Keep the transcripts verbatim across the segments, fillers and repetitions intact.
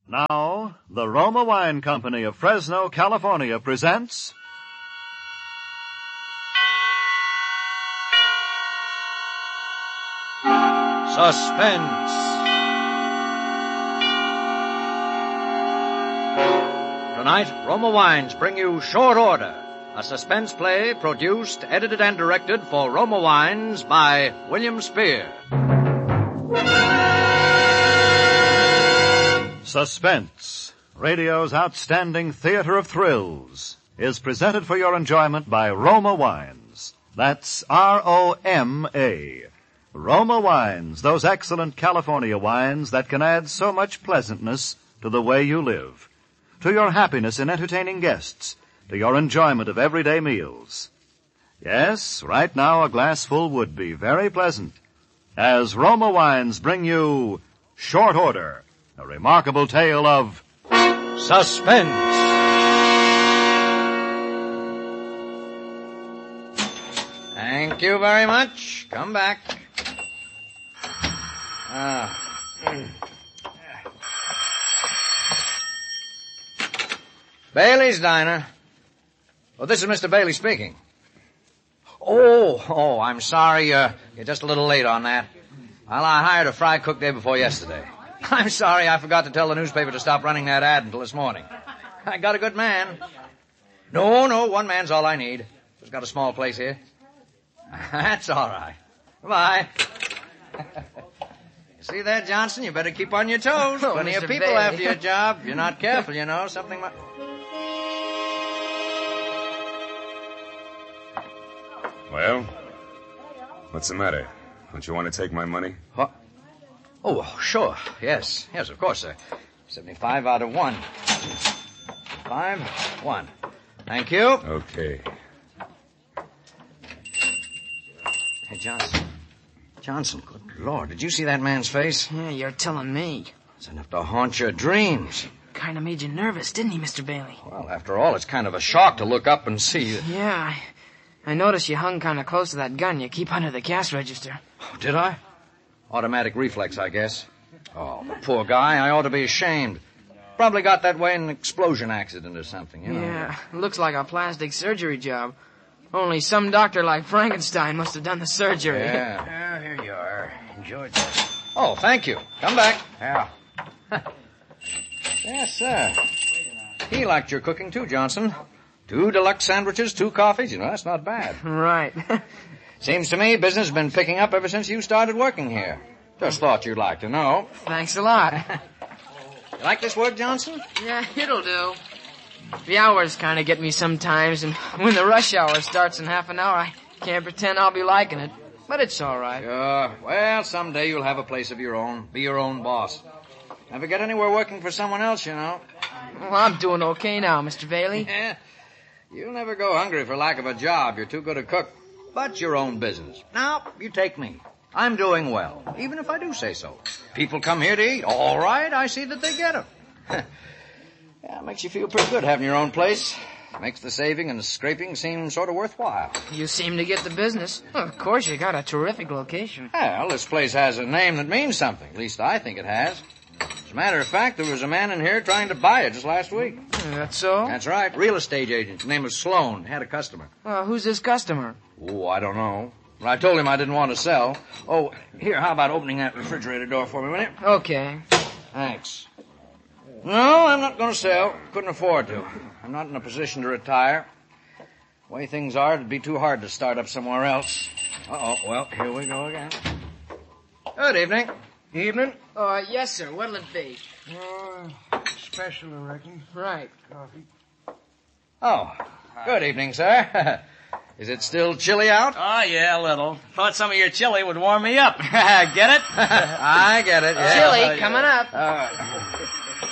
Now, the Roma Wine Company of Fresno, California presents... Suspense. Tonight, Roma Wines bring you Short Order, a suspense play produced, edited, and directed for Roma Wines by William Spear. Suspense, radio's outstanding theater of thrills, is presented for your enjoyment by Roma Wines. That's R O M A. Roma Wines, those excellent California wines that can add so much pleasantness to the way you live, to your happiness in entertaining guests, to your enjoyment of everyday meals. Yes, right now a glassful would be very pleasant, as Roma Wines bring you Short Order, a remarkable tale of Suspense. Thank you very much. Come back. Ah. Bailey's Diner. Well, this is Mister Bailey speaking. Oh, oh, I'm sorry. Uh, you're just a little late on that. Well, I hired a fry cook day before yesterday. I'm sorry I forgot to tell the newspaper to stop running that ad until this morning. I got a good man. No, no, one man's all I need. Just got a small place here. That's all right. Bye. See that, Johnson? You better keep on your toes. Oh, Plenty Mister of people Bailey. after your job. If you're not careful, you know, something might... Well, what's the matter? Don't you want to take my money? What? Oh, sure. Yes. Yes, of course, sir. Seventy-five out of one. Five, one. Thank you. Okay. Hey, Johnson. Johnson, good Lord, did you see that man's face? Yeah, you're telling me. It's enough to haunt your dreams. Kind of made you nervous, didn't he, Mister Bailey? Well, after all, it's kind of a shock to look up and see that... Yeah, I, I noticed you hung kind of close to that gun you keep under the cash register. Oh, did I? Automatic reflex, I guess. Oh, the poor guy. I ought to be ashamed. Probably got that way in an explosion accident or something, you know. Yeah, looks like a plastic surgery job. Only some doctor like Frankenstein must have done the surgery. Yeah. Well, here you are. Enjoy this. Oh, thank you. Come back. Yeah. Yes, sir. He liked your cooking, too, Johnson. Two deluxe sandwiches, two coffees. You know, that's not bad. Right. Seems to me business has been picking up ever since you started working here. Just thought you'd like to know. Thanks a lot. You like this work, Johnson? Yeah, it'll do. The hours kind of get me sometimes, and when the rush hour starts in half an hour, I can't pretend I'll be liking it. But it's all right. Sure. Well, someday you'll have a place of your own. Be your own boss. Never get anywhere working for someone else, you know. Well, I'm doing okay now, Mister Bailey. Yeah. You'll never go hungry for lack of a job. You're too good a cook. But your own business. Now, you take me. I'm doing well, even if I do say so. People come here to eat. All right, I see that they get them. Yeah, it makes you feel pretty good having your own place. Makes the saving and the scraping seem sort of worthwhile. You seem to get the business. Well, of course, you got a terrific location. Well, this place has a name that means something. At least I think it has. As a matter of fact, there was a man in here trying to buy it just last week. That's so? That's right. Real estate agent. His name was Sloan. Had a customer. Well, who's this customer? Oh, I don't know. But I told him I didn't want to sell. Oh, here, how about opening that refrigerator door for me, will you? Okay. Thanks. No, I'm not going to sell. Couldn't afford to. I'm not in a position to retire. The way things are, it'd be too hard to start up somewhere else. Uh-oh, well, here we go again. Good evening. Evening. Uh, yes, sir. What'll it be? Uh, special, I reckon. Right. Coffee. Oh, good evening, sir. Is it still chilly out? Oh, yeah, a little. Thought some of your chili would warm me up. Get it? I get it, yeah. Chili, coming up. All right.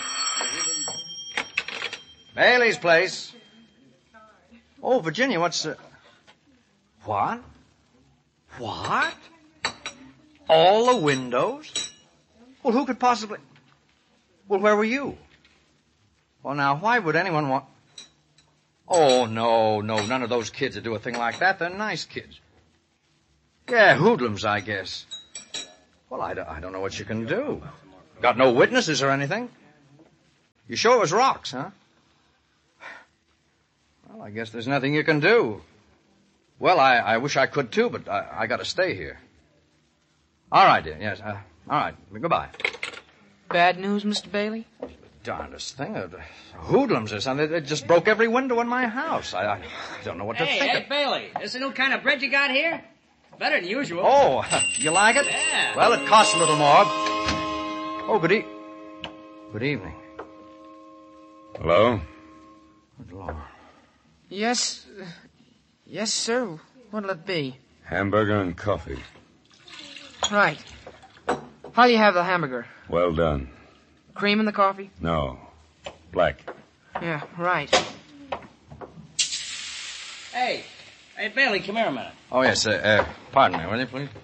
Bailey's place. Oh, Virginia, what's... Uh... What? What? All the windows? Well, who could possibly... Well, where were you? Well, now, why would anyone want... Oh, no, no, none of those kids would do a thing like that. They're nice kids. Yeah, hoodlums, I guess. Well, I don't, I don't know what you can do. Got no witnesses or anything? You sure it was rocks, huh? Well, I guess there's nothing you can do. Well, I, I wish I could, too, but I, I gotta stay here. All right, dear, yes. Uh, all right, goodbye. Bad news, Mister Bailey? Darndest thing. Uh, hoodlums or something. They just broke every window in my house. I, I don't know what to Hey, think hey, of. Bailey, this the new kind of bread you got here? Better than usual. Oh, you like it? Yeah. Well, it costs a little more. Oh, good e- Good evening. Hello? Good Lord. Yes. uh, Yes, sir. What'll it be? Hamburger and coffee. Right. How do you have the hamburger? Well done. Cream in the coffee? No. Black. Yeah, right. Hey, hey, Bailey, come here a minute. Oh, yes. Uh, uh, pardon me, will you, please?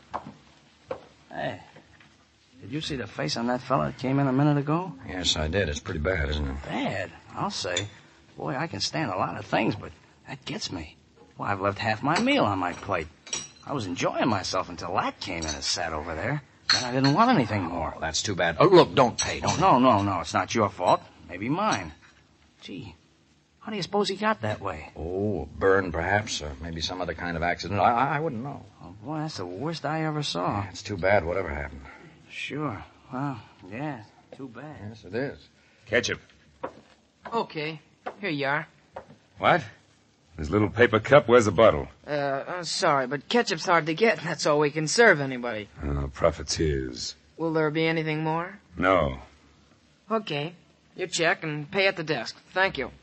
Hey, did you see the face on that fella that came in a minute ago? Yes, I did. It's pretty bad, isn't it? Bad, I'll say. Boy, I can stand a lot of things, but that gets me. Well, I've left half my meal on my plate. I was enjoying myself until that came in and sat over there. Then I didn't want anything more. Oh, that's too bad. Oh, look, don't pay. Don't. No, no, no. It's not your fault. Maybe mine. Gee, how do you suppose he got that way? Oh, a burn, perhaps, or maybe some other kind of accident. I, I, I wouldn't know. Oh, boy, that's the worst I ever saw. It's too bad, whatever happened. Sure. Well, yeah, too bad. Yes, it is. Ketchup. Okay. Here you are. What? This little paper cup, where's the bottle? Uh, I'm sorry, but ketchup's hard to get. That's all we can serve anybody. Oh, profiteers. Will there be anything more? No. Okay. Your check and pay at the desk. Thank you.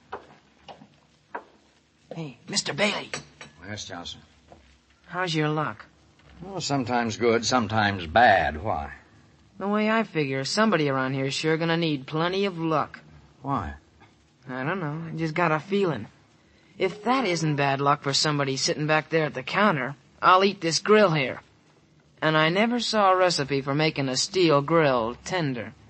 Hey, Mister Bailey. Yes, Johnson. How's your luck? Well, sometimes good, sometimes bad. Why? The way I figure, somebody around here is sure gonna need plenty of luck. Why? I don't know. I just got a feeling. If that isn't bad luck for somebody sitting back there at the counter, I'll eat this grill here. And I never saw a recipe for making a steel grill tender.